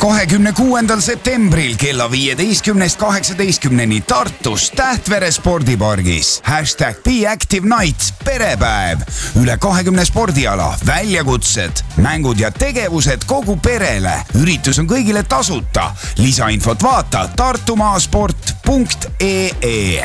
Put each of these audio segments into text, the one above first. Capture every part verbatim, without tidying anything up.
kahekümne kuuendal septembril kella viieteistkümnest kaheksateistkümneni Tartus Tähtvere spordipargis. Hashtag Be Active Nights perepäev. Üle kahekümne spordiala, väljakutsed, mängud ja tegevused kogu perele. Üritus on kõigile tasuta. Lisainfot vaata tartumaasport punkt ee.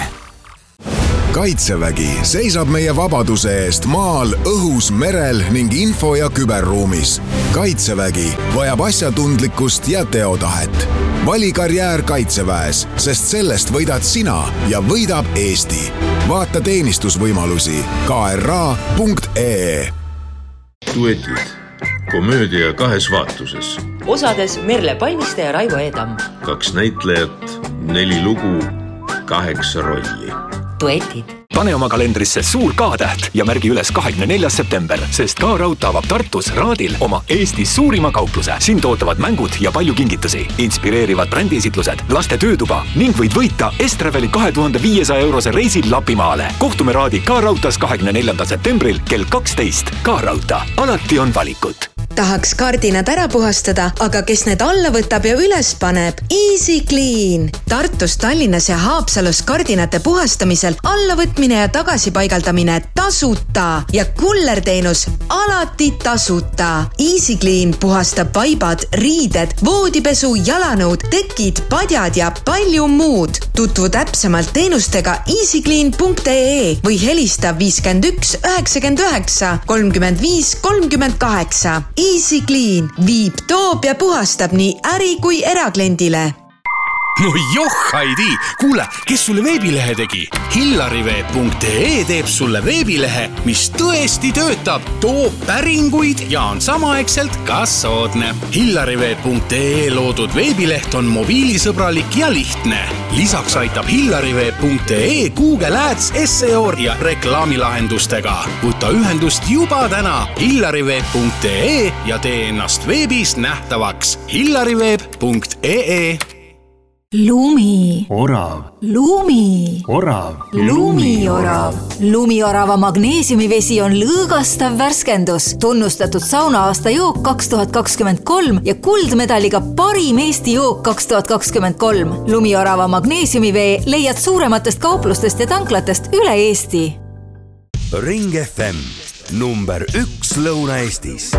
Kaitsevägi seisab meie vabaduse eest maal, õhus, merel ning info- ja küberruumis. Kaitsevägi vajab asjatundlikkust ja teotahet. Vali karjäär Kaitseväes, sest sellest võidad sina ja võidab Eesti. Vaata teenistusvõimalusi ka er a punkt ee. Duetid. Komöödia kahes vaatuses. Osades Merle Palmiste ja Raivo Eedam. Kaks näitlejat, neli lugu, kaheksa rolli. Duetid. Pane oma kalendrisse suur K-täht ja märgi üles kahekümne neljas september, sest K-raudtee avab Tartus Raadil oma Eesti suurima kaupluse. Siin tootavad mängud ja palju kingitusi, inspireerivad brändiesitlused, laste töötuba ning võid võita Estraveli kahe tuhande viiesaja eurose reisil Lapimaale. Kohtume Raadi K-raudtees kahekümne neljandal septembril kell kaksteist. K-raudtee. Alati on valikut. Tahaks kardinad ära puhastada, aga kes need alla võtab ja üles paneb? Easy Clean. Tartus, Tallinnas ja Haapsalus kardinate puhastamisel allavõtmine ja tagasipaigaldamine tasuta ja kullerteenus alati tasuta. Easy Clean puhastab vaibad, riided, voodipesu, jalanõud, tekid, padjad ja palju muud. Tutvu täpsemalt teenustega easyclean punkt ee või helista viiskümmend üks üheksakümmend üheksa kolmkümmend viis kolmkümmend kaheksa. Easy Clean viib, toob ja puhastab nii äri kui erakliendile. No joh, Heidi! Kuule, kes sulle veebilehe tegi? hillariveeb punkt ee teeb sulle veebilehe, mis tõesti töötab, toob päringuid ja on samaaegselt ka soodne. hillariveeb punkt ee loodud veebileht on mobiilisõbralik ja lihtne. Lisaks aitab hillariveeb punkt ee Google Ads, S E O ja reklaamilahendustega. Võta ühendust juba täna hillariveeb punkt ee ja tee ennast veebis nähtavaks. hillariveeb punkt ee. Lumi. Orav. Lumi. Orav. Lumiorav. Lumiorava magneesiumivesi on lõõgastav värskendus, tunnustatud saunaaasta jook kaks tuhat kakskümmend kolm ja kuldmedaliga parim Eesti jook kaks tuhat kakskümmend kolm. Lumiorava magneesiumivee leiad suurematest kauplustest ja tanklatest üle Eesti. Ring F M, number üks Lõuna-Eestis.